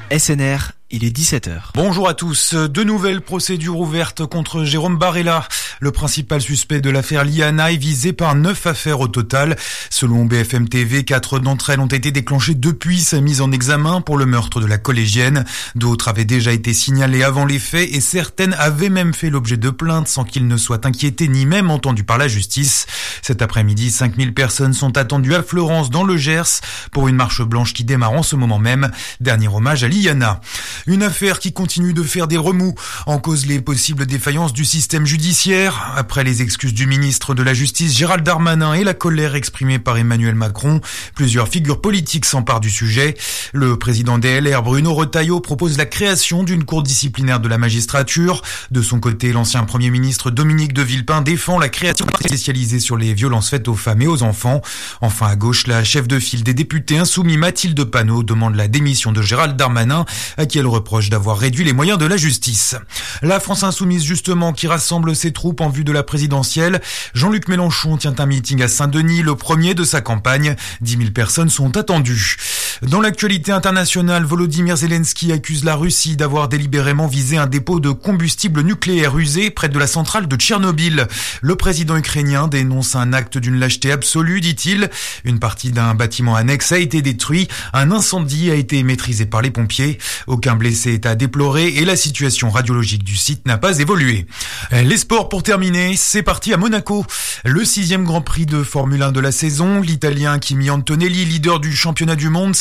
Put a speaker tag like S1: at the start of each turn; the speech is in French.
S1: SNR, il est 17h.
S2: Bonjour à tous. De nouvelles procédures ouvertes contre Jérôme Barella. Le principal suspect de l'affaire Liana est visé par 9 affaires au total. Selon BFM TV, 4 d'entre elles ont été déclenchées depuis sa mise en examen pour le meurtre de la collégienne. D'autres avaient déjà été signalées avant les faits et certaines avaient même fait l'objet de plaintes sans qu'ils ne soient inquiétés ni même entendus par la justice. Cet après-midi, 5000 personnes sont attendues à Fleurance dans le Gers pour une marche blanche qui démarre en ce moment même. Dernier hommage à Liana. Une affaire qui continue de faire des remous. En cause les possibles défaillances du système judiciaire. Après les excuses du ministre de la Justice Gérald Darmanin et la colère exprimée par Emmanuel Macron, plusieurs figures politiques s'emparent du sujet. Le président des LR, Bruno Retailleau, propose la création d'une cour disciplinaire de la magistrature. De son côté, l'ancien Premier ministre Dominique de Villepin défend la création d'une spécialisée sur les violences faites aux femmes et aux enfants. Enfin, à gauche, la chef de file des députés insoumis Mathilde Panot demande la démission de Gérald Darmanin, à qui elle reproche d'avoir réduit les moyens de la justice. La France insoumise, justement, qui rassemble ses troupes en vue de la présidentielle. Jean-Luc Mélenchon tient un meeting à Saint-Denis, le premier de sa campagne. 10 000 personnes sont attendues. Dans l'actualité internationale, Volodymyr Zelensky accuse la Russie d'avoir délibérément visé un dépôt de combustible nucléaire usé près de la centrale de Tchernobyl. Le président ukrainien dénonce un acte d'une lâcheté absolue, dit-il. Une partie d'un bâtiment annexe a été détruit. Un incendie a été maîtrisé par les pompiers. Aucun blessé est à déplorer et la situation radiologique du site n'a pas évolué. Les sports pour terminer, c'est parti à Monaco. Le 6e Grand Prix de Formule 1 de la saison. L'Italien Kimi Antonelli, leader du championnat du monde,